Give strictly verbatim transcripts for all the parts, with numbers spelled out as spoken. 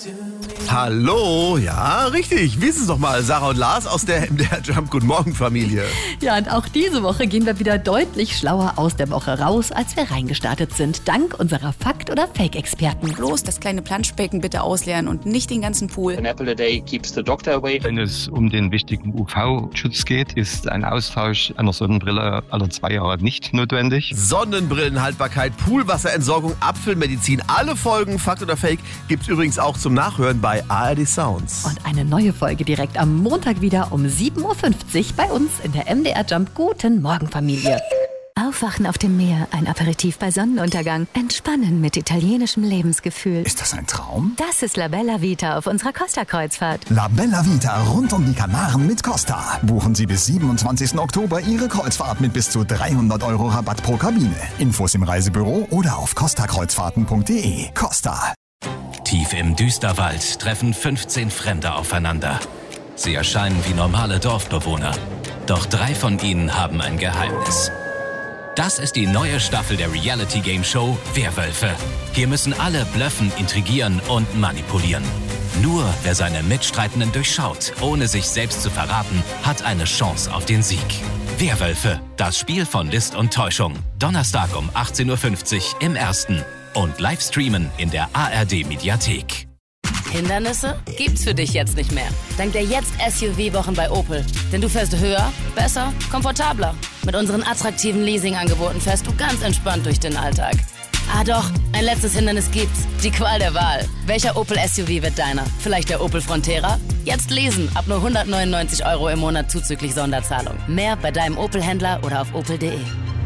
Hallo, ja, richtig. Wie ist es doch mal, Sarah und Lars aus der M D R Jump Guten Morgen Familie. Ja, und auch diese Woche gehen wir wieder deutlich schlauer aus der Woche raus, als wir reingestartet sind, dank unserer Fakt- oder Fake-Experten. Bloß das kleine Planschbecken bitte ausleeren und nicht den ganzen Pool. An apple a day keeps the doctor away. Wenn es um den wichtigen U V-Schutz geht, ist ein Austausch einer Sonnenbrille alle zwei Jahre nicht notwendig. Sonnenbrillenhaltbarkeit, Poolwasserentsorgung, Apfelmedizin, alle Folgen Fakt oder Fake gibt's übrigens auch zum Nachhören bei A R D Sounds. Und eine neue Folge direkt am Montag wieder um sieben Uhr fünfzig bei uns in der M D R Jump Guten Morgen Familie. Aufwachen auf dem Meer, ein Aperitif bei Sonnenuntergang, entspannen mit italienischem Lebensgefühl. Ist das ein Traum? Das ist La Bella Vita auf unserer Costa-Kreuzfahrt. La Bella Vita rund um die Kanaren mit Costa. Buchen Sie bis siebenundzwanzigsten Oktober Ihre Kreuzfahrt mit bis zu dreihundert Euro Rabatt pro Kabine. Infos im Reisebüro oder auf costa kreuzfahrten punkt de. Costa. Tief im Düsterwald treffen fünfzehn Fremde aufeinander. Sie erscheinen wie normale Dorfbewohner. Doch drei von ihnen haben ein Geheimnis. Das ist die neue Staffel der Reality-Game-Show Werwölfe. Hier müssen alle blöffen, intrigieren und manipulieren. Nur wer seine Mitstreitenden durchschaut, ohne sich selbst zu verraten, hat eine Chance auf den Sieg. Werwölfe, das Spiel von List und Täuschung. Donnerstag um achtzehn Uhr fünfzig im Ersten. Und live streamen in der A R D-Mediathek. Hindernisse gibt's für dich jetzt nicht mehr. Dank der Jetzt-S U V-Wochen bei Opel. Denn du fährst höher, besser, komfortabler. Mit unseren attraktiven Leasing-Angeboten fährst du ganz entspannt durch den Alltag. Ah doch, ein letztes Hindernis gibt's. Die Qual der Wahl. Welcher Opel S U V wird deiner? Vielleicht der Opel Frontera? Jetzt lesen, ab nur hundertneunundneunzig Euro im Monat zuzüglich Sonderzahlung. Mehr bei deinem Opel-Händler oder auf opel punkt de.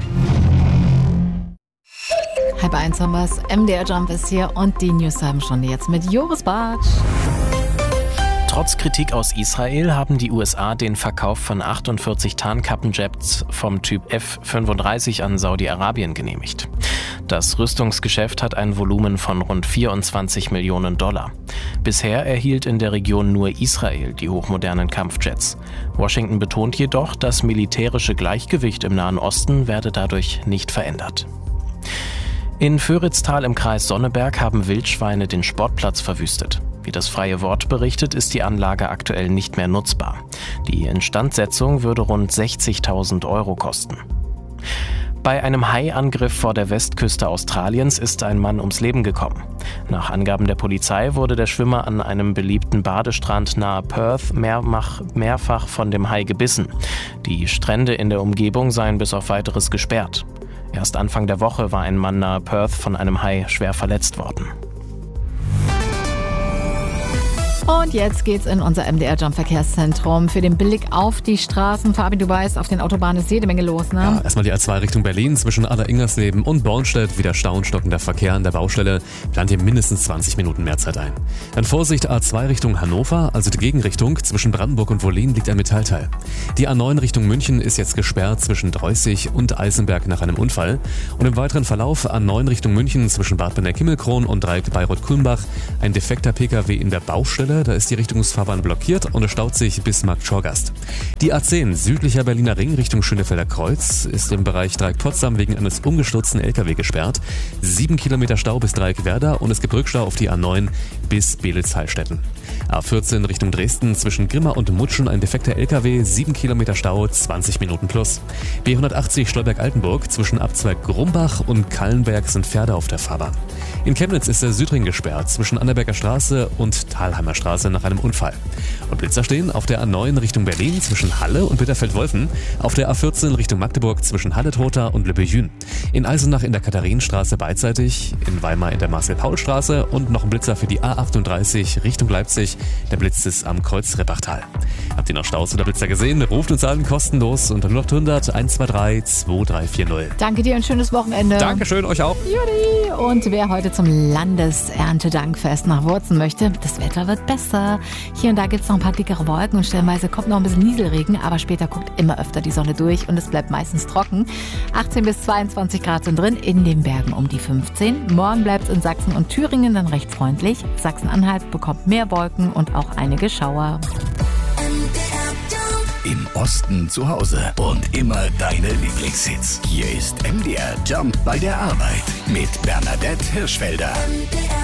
Halb eins haben wir's. M D R Jump ist hier und die News haben schon jetzt mit Joris Bartsch. Trotz Kritik aus Israel haben die U S A den Verkauf von achtundvierzig Tarnkappenjets vom Typ F fünfunddreißig an Saudi-Arabien genehmigt. Das Rüstungsgeschäft hat ein Volumen von rund vierundzwanzig Millionen Dollar. Bisher erhielt in der Region nur Israel die hochmodernen Kampfjets. Washington betont jedoch, das militärische Gleichgewicht im Nahen Osten werde dadurch nicht verändert. In Föritztal im Kreis Sonneberg haben Wildschweine den Sportplatz verwüstet. Wie das Freie Wort berichtet, ist die Anlage aktuell nicht mehr nutzbar. Die Instandsetzung würde rund sechzigtausend Euro kosten. Bei einem Haiangriff vor der Westküste Australiens ist ein Mann ums Leben gekommen. Nach Angaben der Polizei wurde der Schwimmer an einem beliebten Badestrand nahe Perth mehrfach, mehrfach von dem Hai gebissen. Die Strände in der Umgebung seien bis auf Weiteres gesperrt. Erst Anfang der Woche war ein Mann nahe Perth von einem Hai schwer verletzt worden. Und jetzt geht's in unser M D R Jump Verkehrszentrum. Für den Blick auf die Straßen. Fabi, du weißt, auf den Autobahnen ist jede Menge los, ne? Ja, erstmal die A zwei Richtung Berlin zwischen Aller-Ingersleben und Bornstedt. Wieder Stau und stockender Verkehr an der Baustelle. Plant hier mindestens zwanzig Minuten mehr Zeit ein. Dann Vorsicht, A zwei Richtung Hannover, also die Gegenrichtung. Zwischen Brandenburg und Wollin liegt ein Metallteil. Die A neun Richtung München ist jetzt gesperrt zwischen Dreußig und Eisenberg nach einem Unfall. Und im weiteren Verlauf A neun Richtung München zwischen Bad Benner-Kimmelkron und Dreieck Bayreuth-Kulmbach ein defekter Pkw in der Baustelle. Da ist die Richtungsfahrbahn blockiert und es staut sich bis Markt-Schorgast. Die A zehn südlicher Berliner Ring Richtung Schönefelder Kreuz ist im Bereich Dreieck-Potsdam wegen eines umgestürzten L K W gesperrt. Sieben Kilometer Stau bis Dreieck-Werder und es gibt Rückstau auf die A neun bis Belitz-Heilstätten. A vierzehn Richtung Dresden zwischen Grimma und Mutschen ein defekter L K W, sieben Kilometer Stau, zwanzig Minuten plus. B hundertachtzig Stolberg-Altenburg zwischen Abzweig Grumbach und Kallenberg sind Pferde auf der Fahrbahn. In Chemnitz ist der Südring gesperrt zwischen Annaberger Straße und Thalheimer Straße nach einem Unfall. Und Blitzer stehen auf der A neun Richtung Berlin zwischen Halle und Bitterfeld-Wolfen, auf der A vierzehn Richtung Magdeburg zwischen Halle-Trotha und Lübbejün. In Eisenach in der Katharinenstraße beidseitig, in Weimar in der Marcel-Paul-Straße und noch ein Blitzer für die A achtunddreißig Richtung Leipzig. Der Blitz ist am Kreuz Reppachtal. Habt ihr noch Staus oder Blitzer gesehen? Ruft uns an, kostenlos unter null acht hundert eins zwei drei zwei drei vier null. Danke dir, ein schönes Wochenende. Dankeschön, euch auch. Judy. Und wer heute zum Landeserntedankfest nach Wurzen möchte, das Wetter wird besser. Hier und da gibt es noch ein paar dickere Wolken und stellenweise kommt noch ein bisschen Nieselregen, aber später guckt immer öfter die Sonne durch und es bleibt meistens trocken. achtzehn bis zweiundzwanzig Grad sind drin, in den Bergen um die fünfzehn. Morgen bleibt es in Sachsen und Thüringen dann recht freundlich. Sachsen-Anhalt bekommt mehr Wolken und auch einige Schauer. Im Osten zu Hause und immer deine Lieblingshits. Hier ist M D R Jump bei der Arbeit mit Bernadette Hirschfelder.